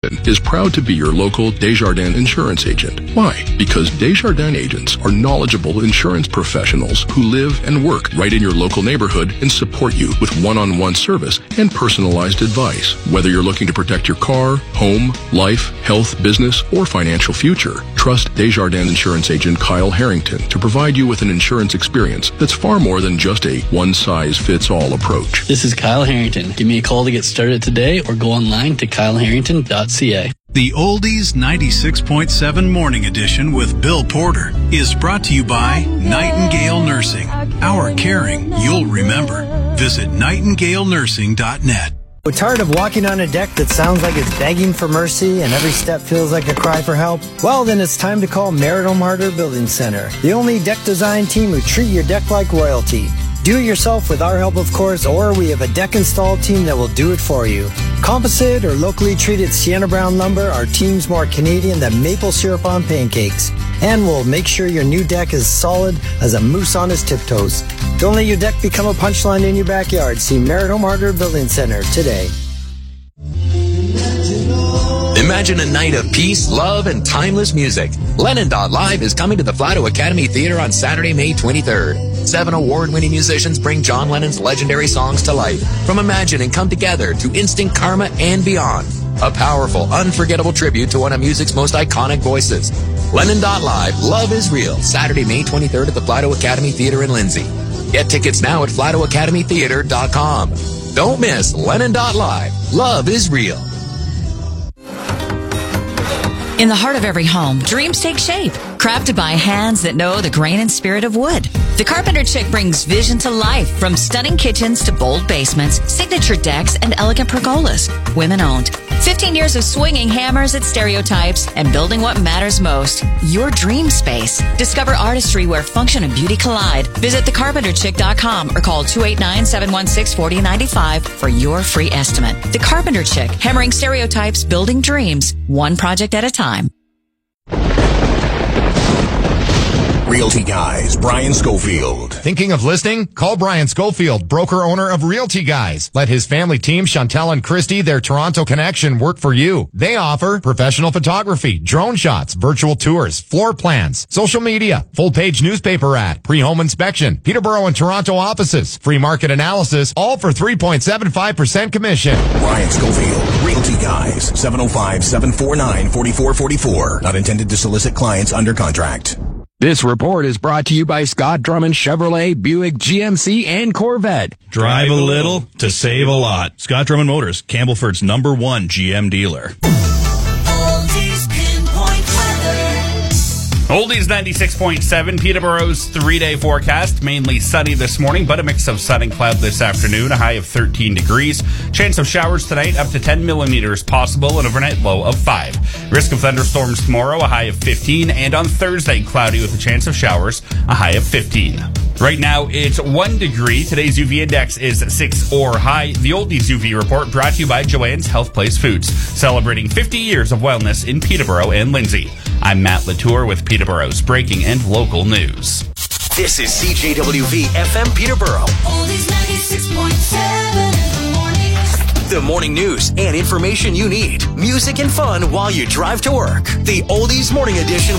Harrington is proud to be your local Desjardins insurance agent. Why? Because Desjardins agents are knowledgeable insurance professionals who live and work right in your local neighborhood and support you with one-on-one service and personalized advice. Whether you're looking to protect your car, home, life, health, business, or financial future, trust Desjardins insurance agent Kyle Harrington to provide you with an insurance experience that's far more than just a one-size-fits-all approach. This is Kyle Harrington. Give me a call to get started today or go online to kyleharrington.ca. The Oldies 96.7 Morning Edition with Bill Porter is brought to you by Nightingale Nursing. Our caring you'll remember. Visit nightingalenursing.net. We're tired of walking on a deck that sounds like it's begging for mercy and every step feels like a cry for help? Well, then it's time to call Merritt Harder Building Center, the only deck design team who treat your deck like royalty. Do it yourself with our help, of course, or we have a deck install team that will do it for you. Composite or locally treated Sienna Brown lumber, our team's more Canadian than maple syrup on pancakes. And we'll make sure your new deck is solid as a moose on his tiptoes. Don't let your deck become a punchline in your backyard. See Merritt Harder Building Center today. Imagine a night of peace, love, and timeless music. Lennon.Live is coming to the Flato Academy Theater on Saturday, May 23rd. 7 award-winning musicians bring John Lennon's legendary songs to life. From Imagine and Come Together to Instant Karma and beyond. A powerful, unforgettable tribute to one of music's most iconic voices. Lennon.Live, Love is Real. Saturday, May 23rd at the Flato Academy Theater in Lindsay. Get tickets now at FlatoAcademyTheater.com. Don't miss Lennon.Live, Love is Real. In the heart of every home, dreams take shape. Crafted by hands that know the grain and spirit of wood. The Carpenter Chick brings vision to life, from stunning kitchens to bold basements, signature decks, and elegant pergolas. Women owned. 15 years of swinging hammers at stereotypes and building what matters most, your dream space. Discover artistry where function and beauty collide. Visit thecarpenterchick.com or call 289-716-4095 for your free estimate. The Carpenter Chick, hammering stereotypes, building dreams, one project at a time. Realty Guys, Brian Schofield. Thinking of listing? Call Brian Schofield, broker owner of Realty Guys. Let his family team, Chantel and Christy, their Toronto connection, work for you. They offer professional photography, drone shots, virtual tours, floor plans, social media, full-page newspaper ad, pre-home inspection, Peterborough and Toronto offices, free market analysis, all for 3.75% commission. Brian Schofield, Realty Guys, 705-749-4444. Not intended to solicit clients under contract. This report is brought to you by Scott Drummond Chevrolet, Buick, GMC, and Corvette. Drive a little to save a lot. Scott Drummond Motors, Campbellford's #1 GM dealer. Oldies 96.7, Peterborough's 3-day forecast. Mainly sunny this morning, but a mix of sun and cloud this afternoon. A high of 13 degrees. Chance of showers tonight, up to 10 millimeters possible, and overnight low of 5. Risk of thunderstorms tomorrow, a high of 15. And on Thursday, cloudy with a chance of showers, a high of 15. Right now, it's 1 degree. Today's UV index is 6 or high. The Oldies UV report brought to you by Joanne's Health Place Foods, celebrating 50 years of wellness in Peterborough and Lindsay. I'm Matt Latour with Peterborough's breaking and local news. This is CJWV FM Peterborough. Oldies 96.7 in the morning. The morning news and information you need. Music and fun while you drive to work. The Oldies Morning Edition